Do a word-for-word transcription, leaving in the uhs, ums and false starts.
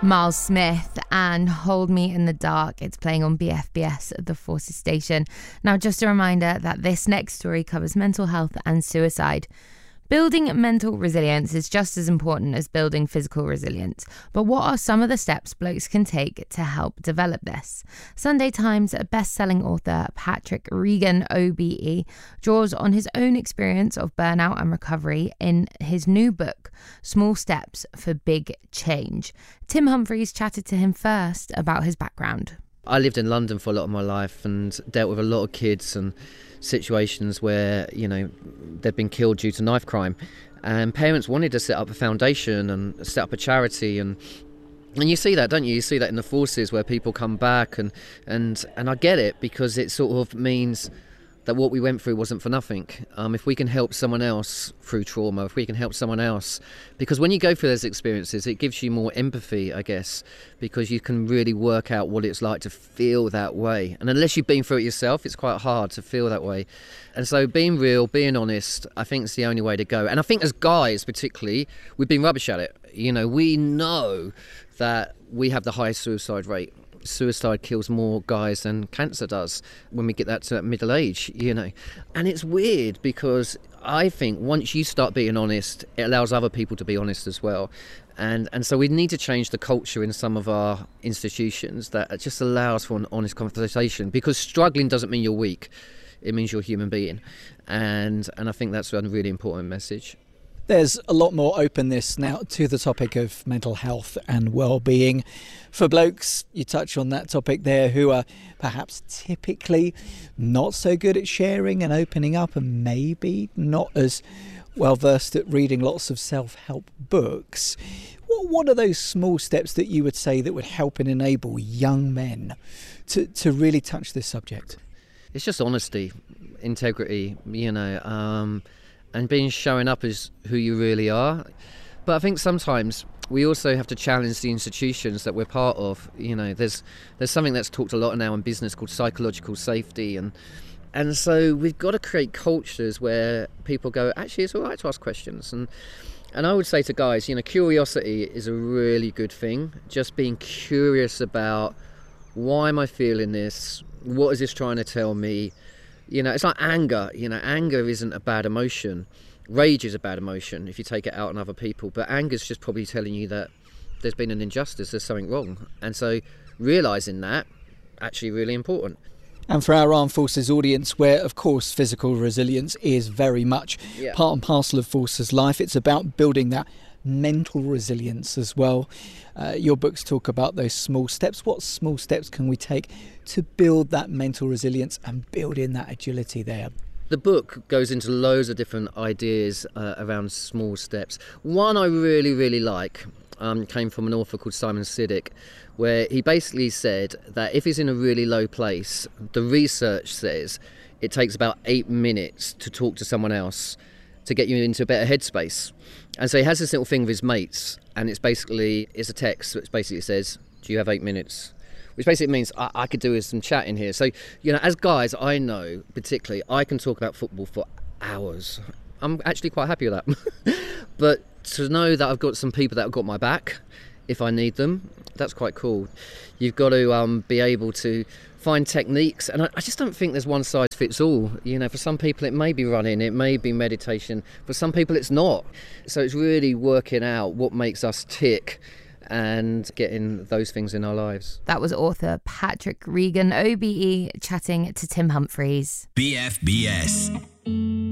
Miles Smith and Hold Me in the Dark. It's playing on B F B S at the Forces Station. Now, just a reminder that this next story covers mental health and suicide. Building mental resilience is just as important as building physical resilience. But what are some of the steps blokes can take to help develop this? Sunday Times best-selling author Patrick Regan, O B E, draws on his own experience of burnout and recovery in his new book, Small Steps for Big Change. Tim Humphries chatted to him first about his background. I lived in London for a lot of my life and dealt with a lot of kids and situations where, you know, they've been killed due to knife crime, and parents wanted to set up a foundation and set up a charity, and and you see that, don't you? You see that in the forces where people come back, and and and I get it, because it sort of means that what we went through wasn't for nothing. Um, if we can help someone else through trauma, if we can help someone else, because when you go through those experiences, it gives you more empathy, I guess, because you can really work out what it's like to feel that way. And unless you've been through it yourself, it's quite hard to feel that way. And so being real, being honest, I think is the only way to go. And I think as guys particularly, we've been rubbish at it. You know, we know that we have the highest suicide rate. Suicide kills more guys than cancer does when we get that to middle age, you know. And it's weird, because I think once you start being honest, it allows other people to be honest as well. And and so we need to change the culture in some of our institutions that just allows for an honest conversation, because struggling doesn't mean you're weak. It means you're a human being. And and I think that's a really important message. There's a lot more openness now to the topic of mental health and well-being. For blokes, you touch on that topic there, who are perhaps typically not so good at sharing and opening up, and maybe not as well versed at reading lots of self-help books. What, what are those small steps that you would say that would help and enable young men to, to really touch this subject? It's just honesty, integrity, you know, um, and being showing up as who you really are. But I think sometimes we also have to challenge the institutions that we're part of. You know, there's there's something that's talked a lot now in business called psychological safety, and and so we've got to create cultures where people go, actually, it's all right to ask questions. And and I would say to guys, you know, curiosity is a really good thing. Just being curious about, why am I feeling this? What is this trying to tell me? You know, it's like anger. You know, anger isn't a bad emotion. Rage is a bad emotion if you take it out on other people. But anger is just probably telling you that there's been an injustice, there's something wrong. And so realising that, actually really important. And for our armed forces audience, where, of course, physical resilience is very much yeah. part and parcel of forces life, it's about building that mental resilience as well. Uh, your books talk about those small steps. What small steps can we take to build that mental resilience and build in that agility there? The book goes into loads of different ideas uh, around small steps. One I really, really like um, came from an author called Simon Sinek, where he basically said that if he's in a really low place, the research says it takes about eight minutes to talk to someone else to get you into a better headspace. And so he has this little thing with his mates, and it's basically, it's a text which basically says, do you have eight minutes? Which basically means I, I could do with some chat in here. So, you know, as guys, I know particularly, I can talk about football for hours. I'm actually quite happy with that. But to know that I've got some people that have got my back if I need them, that's quite cool. You've got to um, be able to find techniques, and I, I just don't think there's one size fits all. You know, for some people it may be running, it may be meditation, for some people it's not. So it's really working out what makes us tick and getting those things in our lives. That was author Patrick Regan, O B E, chatting to Tim Humphries. B F B S.